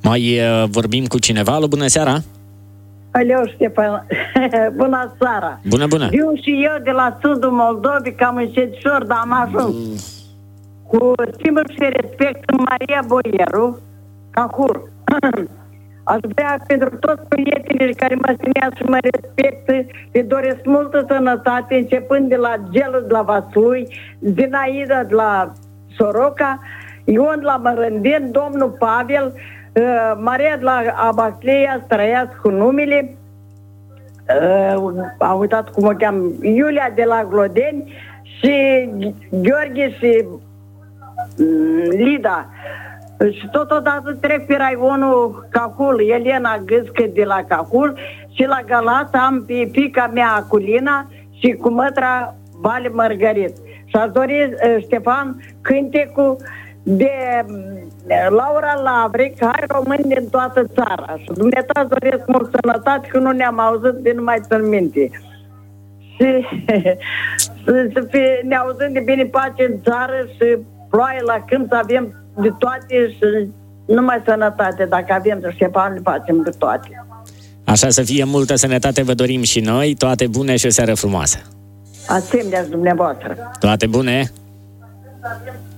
Mai vorbim cu cineva? Alo, bună seara! Aleu, Ștefan, bună seara! Bună! Eu și eu de la sudul Moldovei, cam încetișor, dar am ajuns. Cu stimul și respect Maria Boieru, Cahur. Aș vrea pentru toți prietenii care mă stimează și mă respectă, le doresc multă sănătate, începând de la Gelu de la Vaslui, Zinaida de la Soroca, Ion de la Mărândeni, domnul Pavel, Maria de la Abacleia, străiască cu numele, am uitat cum o cheamă, Iulia de la Glodeni și Gheorghe și Lida. Și totodată trec pe raionul Cahul, Elena Gâscă de la Cahul, și la Galați am pe fiica mea Aculina și cu mătra Vale Mărgărit. Și aș dori, Ștefan, cântecul de Laura Lavric, Hai români din toată țara. Și dumneata doresc mult sănătate, că nu ne-am auzit de nu mai țin minte. Și să fie, ne auzim de bine pace în țară și ploaie la câmp, să avem de toate și numai sănătate. Dacă avem, Ștefan, le facem de toate. Așa să fie, multă sănătate vă dorim și noi, toate bune și o seară frumoasă. Asemenea și dumneavoastră. Toate bune!